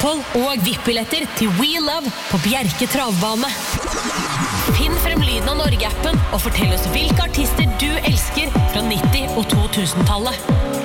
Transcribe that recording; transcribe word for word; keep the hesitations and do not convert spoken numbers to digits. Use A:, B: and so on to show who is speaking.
A: opphold og V I P-billetter til We Love på Bjerke Travbane. Finn frem lyden av Norge-appen og fortell oss hvilke artister du elsker fra nitti- og to tusen-tallet.